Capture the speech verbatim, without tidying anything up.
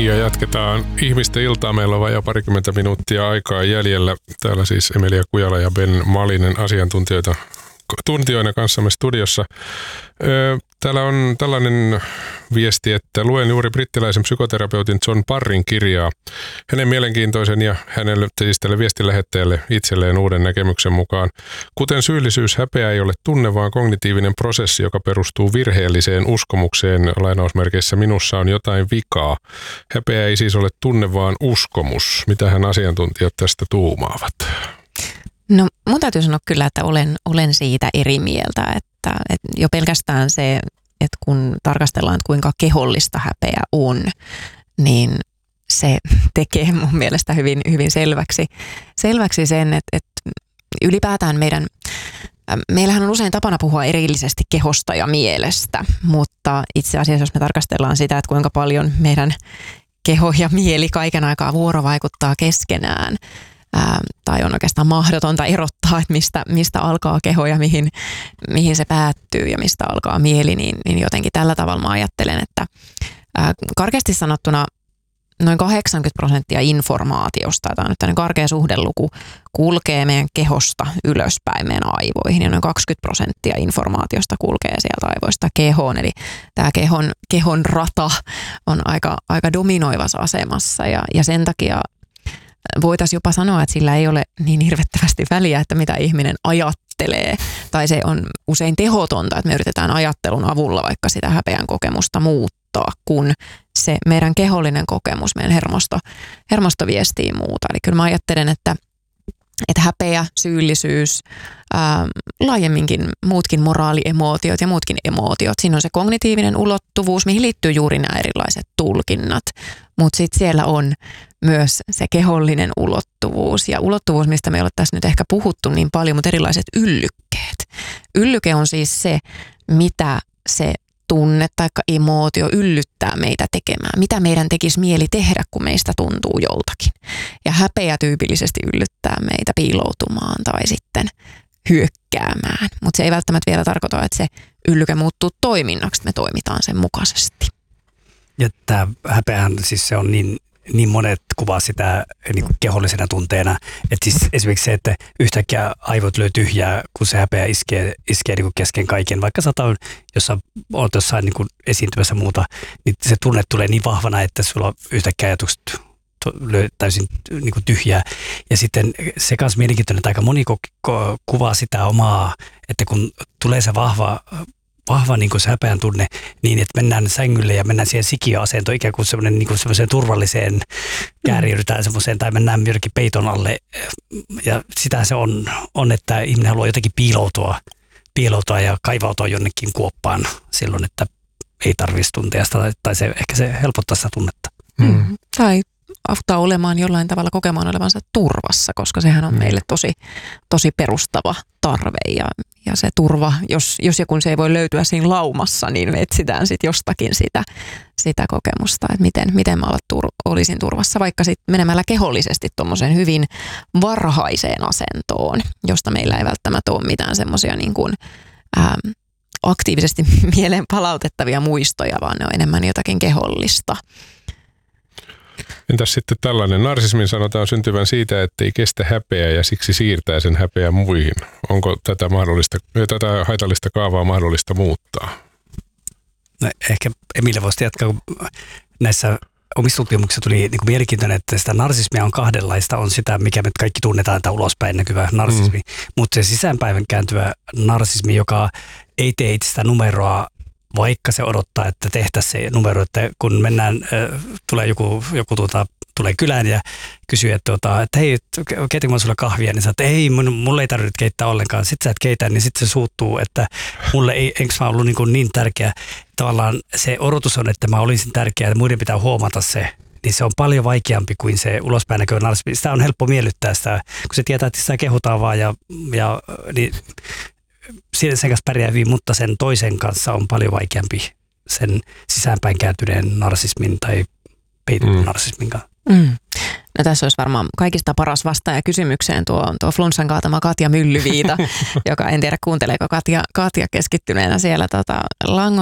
Ja jatketaan ihmisten iltaa. Meillä on vajaa parikymmentä minuuttia aikaa jäljellä. Täällä siis Emilia Kujala ja Ben Malinen asiantuntijoita tuntijoina kanssamme studiossa. Täällä on tällainen viesti, että luen juuri brittiläisen psykoterapeutin John Parrin kirjaa. Hänen mielenkiintoisen ja hänelle, siis tälle viestilähettäjälle itselleen uuden näkemyksen mukaan. Kuten syyllisyys, häpeä ei ole tunne, vaan kognitiivinen prosessi, joka perustuu virheelliseen uskomukseen. Lainausmerkeissä minussa on jotain vikaa. Häpeä ei siis ole tunne, vaan uskomus. Mitähän asiantuntijat tästä tuumaavat? No mun täytyy sanoa kyllä, että olen, olen siitä eri mieltä, että, että jo pelkästään se, että kun tarkastellaan, että kuinka kehollista häpeä on, niin se tekee mun mielestä hyvin, hyvin selväksi, selväksi sen, että, että ylipäätään meidän, meillähän on usein tapana puhua erillisesti kehosta ja mielestä, mutta itse asiassa jos me tarkastellaan sitä, että kuinka paljon meidän keho ja mieli kaiken aikaa vuorovaikuttaa keskenään, Ää, tai on oikeastaan mahdotonta erottaa, että mistä, mistä alkaa keho ja mihin, mihin se päättyy ja mistä alkaa mieli, niin, niin jotenkin tällä tavalla mä ajattelen, että ää, karkeasti sanottuna noin kahdeksankymmentä prosenttia informaatiosta, tai nyt tämmöinen karkea suhdeluku, kulkee meidän kehosta ylöspäin meidän aivoihin, ja noin kaksikymmentä prosenttia informaatiosta kulkee sieltä aivoista kehoon, eli tämä kehon, kehon rata on aika, aika dominoivassa asemassa, ja, ja sen takia voitaisiin jopa sanoa, että sillä ei ole niin hirvettävästi väliä, että mitä ihminen ajattelee. Tai se on usein tehotonta, että me yritetään ajattelun avulla vaikka sitä häpeän kokemusta muuttaa, kun se meidän kehollinen kokemus, meidän hermosto, hermosto viestii muuta. Eli kyllä mä ajattelen, että, että häpeä, syyllisyys, ää, laajemminkin muutkin moraaliemotiot ja muutkin emootiot. Siinä on se kognitiivinen ulottuvuus, mihin liittyy juuri nämä erilaiset tulkinnat. Mutta sitten siellä on myös se kehollinen ulottuvuus ja ulottuvuus, mistä me ei ole tässä nyt ehkä puhuttu niin paljon, mutta erilaiset yllykkeet. Yllyke on siis se, mitä se tunne tai emootio yllyttää meitä tekemään. Mitä meidän tekisi mieli tehdä, kun meistä tuntuu joltakin. Ja häpeä tyypillisesti yllyttää meitä piiloutumaan tai sitten hyökkäämään. Mutta se ei välttämättä vielä tarkoita, että se yllyke muuttuu toiminnaksi, että me toimitaan sen mukaisesti. Ja tämä häpeähän, siis se on niin, niin monet kuvaa sitä niin kuin kehollisena tunteena, että siis esimerkiksi se, että yhtäkkiä aivot lyö tyhjää, kun se häpeä iskee, iskee niin kuin kesken kaiken. Vaikka saattaa, jos olet jossain niin kuin esiintymässä muuta, niin se tunne tulee niin vahvana, että sulla yhtäkkiä ajatukset lyö täysin niin kuin tyhjää. Ja sitten se kanssa mielenkiintoinen, että aika moni kuvaa sitä omaa, että kun tulee se vahva vahva niin kuin se häpeän tunne niin, että mennään sängylle ja mennään siihen sikiöasentoon ikään kuin semmoinen niin kuin semmoiseen turvalliseen kääriydytään semmoiseen tai mennään jonnekin peiton alle. Ja sitä se on, on, että ihminen haluaa jotenkin piiloutua, piiloutua ja kaivautua jonnekin kuoppaan silloin, että ei tarvitsisi tuntea sitä tai se, ehkä se helpottaa sitä tunnetta. Mm. Tai auttaa olemaan jollain tavalla kokemaan olevansa turvassa, koska sehän on meille tosi, tosi perustava tarve ja, ja se turva, jos, jos ja kun se ei voi löytyä siinä laumassa, niin me etsitään sitten jostakin sitä, sitä kokemusta, että miten, miten mä tur, olisin turvassa, vaikka sitten menemällä kehollisesti tuommoiseen hyvin varhaiseen asentoon, josta meillä ei välttämättä ole mitään semmoisia niin kuin ähm, aktiivisesti mieleen palautettavia muistoja, vaan ne on enemmän jotakin kehollista. Entäs sitten tällainen? Narsismin sanotaan syntyvän siitä, ettei kestä häpeää ja siksi siirtää sen häpeää muihin. Onko tätä, mahdollista, tätä haitallista kaavaa mahdollista muuttaa? No, ehkä Emilia voisi jatkaa, kun näissä omissa tutkimuksissa tuli niin kuin mielenkiintoinen, että sitä narsismia on kahdenlaista. On sitä, mikä me kaikki tunnetaan, tämä ulospäin näkyvä narsismi, mm. mutta se sisäänpäivän kääntyvä narsismi, joka ei tee itsestä numeroa, vaikka se odottaa, että tehtäisiin se numero, että kun mennään, äh, tulee joku, joku tuota, tulee kylään ja kysyy, että, tuota, että hei, keitänkö mä sulle kahvia, niin sanoo, että ei, mulle ei tarvitse keittää ollenkaan. Sitten sä et keitä, niin sitten se suuttuu, että mulle ei, enkö mä ollut niin, kuin niin tärkeä. Tavallaan se odotus on, että mä olisin tärkeä ja muiden pitää huomata se, niin se on paljon vaikeampi kuin se ulospäin näköinen narsismi. Sitä on helppo miellyttää sitä, kun se tietää, että sitä kehutaan vaan ja, ja niin, sen kanssa pärjää hyvin, mutta sen toisen kanssa on paljon vaikeampi sen sisäänpäin kääntyneen narsismin tai peitetyn mm. narsismin kanssa. Mm. No tässä olisi varmaan kaikista paras vastaaja kysymykseen tuo, tuo flunssan kaatama Katja Myllyviita, joka en tiedä kuunteleeko Katja, Katja keskittyneenä siellä tota, langon